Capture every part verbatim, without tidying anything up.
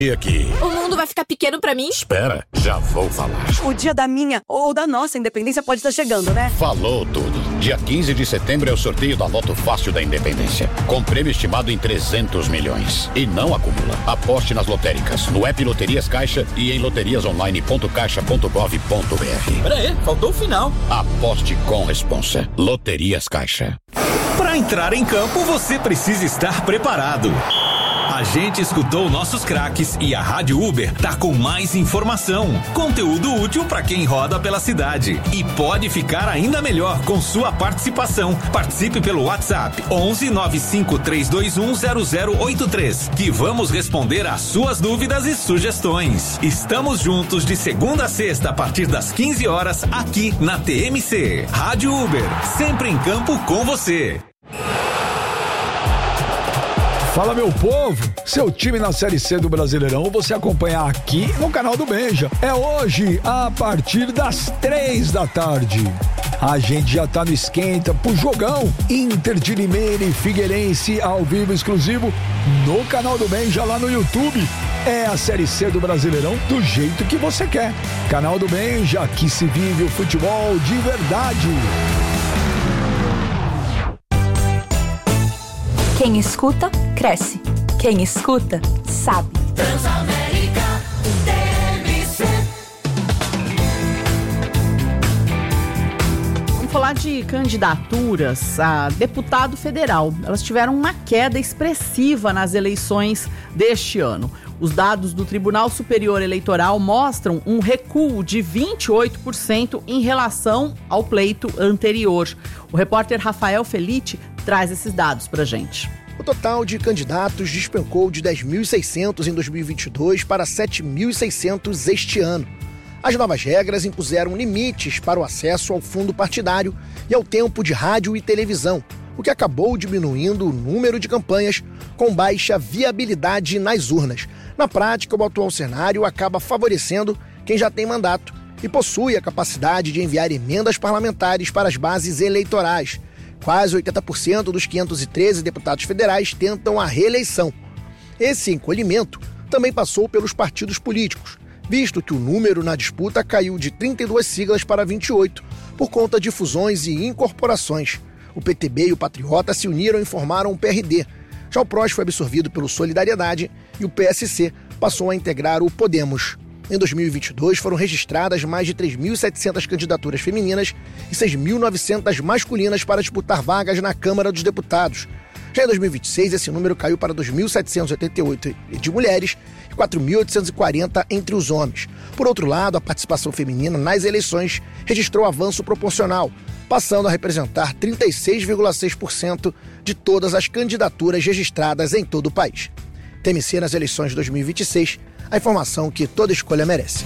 E aqui? O mundo vai ficar pequeno pra mim? Espera, já vou falar. O dia da minha ou da nossa independência pode estar chegando, né? Falou tudo. Dia quinze de setembro é o sorteio da Loto Fácil da Independência. Com prêmio estimado em trezentos milhões. E não acumula. Aposte nas lotéricas, no app Loterias Caixa e em loterias online ponto caixa ponto gov ponto br. Pera aí, faltou o final. Aposte com responsa. Loterias Caixa. Para entrar em campo, você precisa estar preparado. A gente escutou nossos craques e a Rádio Uber tá com mais informação, conteúdo útil para quem roda pela cidade. E pode ficar ainda melhor com sua participação. Participe pelo WhatsApp onze nove cinco três dois um zero zero oito três, que vamos responder às suas dúvidas e sugestões. Estamos juntos de segunda a sexta a partir das quinze horas aqui na T M C. Rádio Uber, sempre em campo com você. Fala, meu povo, seu time na Série C do Brasileirão você acompanha aqui no canal do Benja. É hoje, a partir das três da tarde. A gente já tá no esquenta pro jogão Inter de Limeira e Figueirense ao vivo exclusivo no canal do Benja lá no YouTube. É a Série C do Brasileirão do jeito que você quer. Canal do Benja, aqui se vive o futebol de verdade. Quem escuta, cresce. Quem escuta, sabe. Transamérica T M C. Vamos falar de candidaturas a deputado federal. Elas tiveram uma queda expressiva nas eleições deste ano. Os dados do Tribunal Superior Eleitoral mostram um recuo de vinte e oito por cento em relação ao pleito anterior. O repórter Rafael Felite traz esses dados pra gente. O total de candidatos despencou de dez mil e seiscentos em dois mil e vinte e dois para sete mil e seiscentos este ano. As novas regras impuseram limites para o acesso ao fundo partidário e ao tempo de rádio e televisão, o que acabou diminuindo o número de campanhas com baixa viabilidade nas urnas. Na prática, o atual cenário acaba favorecendo quem já tem mandato e possui a capacidade de enviar emendas parlamentares para as bases eleitorais. Quase oitenta por cento dos quinhentos e treze deputados federais tentam a reeleição. Esse encolhimento também passou pelos partidos políticos, visto que o número na disputa caiu de trinta e duas siglas para vinte e oito, por conta de fusões e incorporações. O P T B e o Patriota se uniram e formaram o P R D. Já o P R O S foi absorvido pelo Solidariedade e o P S C passou a integrar o Podemos. Em dois mil e vinte e dois foram registradas mais de três mil e setecentas candidaturas femininas e seis mil e novecentas masculinas para disputar vagas na Câmara dos Deputados. Já em dois mil e vinte e seis, esse número caiu para dois mil setecentos e oitenta e oito de mulheres e quatro mil oitocentos e quarenta entre os homens. Por outro lado, a participação feminina nas eleições registrou avanço proporcional, passando a representar trinta e seis vírgula seis por cento de todas as candidaturas registradas em todo o país. T M C nas eleições de dois mil e vinte e seis, a informação que toda escolha merece.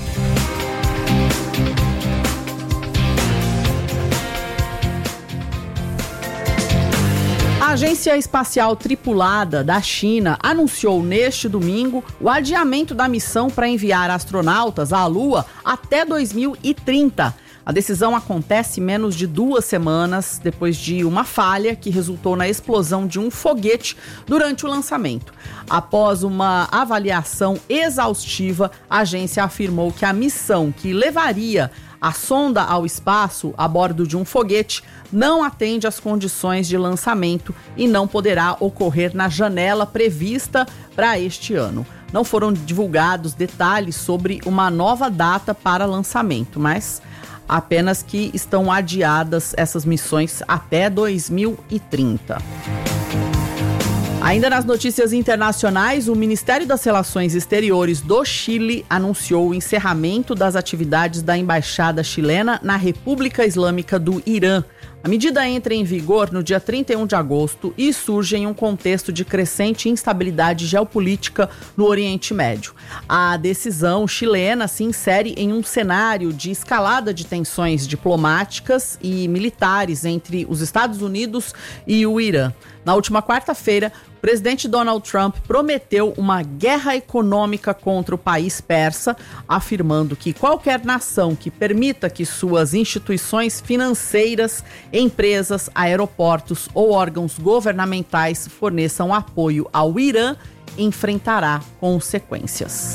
A Agência Espacial Tripulada da China anunciou neste domingo o adiamento da missão para enviar astronautas à Lua até dois mil e trinta. A decisão acontece menos de duas semanas depois de uma falha que resultou na explosão de um foguete durante o lançamento. Após uma avaliação exaustiva, a agência afirmou que a missão que levaria a sonda ao espaço a bordo de um foguete não atende às condições de lançamento e não poderá ocorrer na janela prevista para este ano. Não foram divulgados detalhes sobre uma nova data para lançamento, mas apenas que estão adiadas essas missões até dois mil e trinta. Ainda nas notícias internacionais, o Ministério das Relações Exteriores do Chile anunciou o encerramento das atividades da Embaixada chilena na República Islâmica do Irã. A medida entra em vigor no dia trinta e um de agosto e surge em um contexto de crescente instabilidade geopolítica no Oriente Médio. A decisão chilena se insere em um cenário de escalada de tensões diplomáticas e militares entre os Estados Unidos e o Irã. Na última quarta-feira, o presidente Donald Trump prometeu uma guerra econômica contra o país persa, afirmando que qualquer nação que permita que suas instituições financeiras, empresas, aeroportos ou órgãos governamentais forneçam apoio ao Irã enfrentará consequências.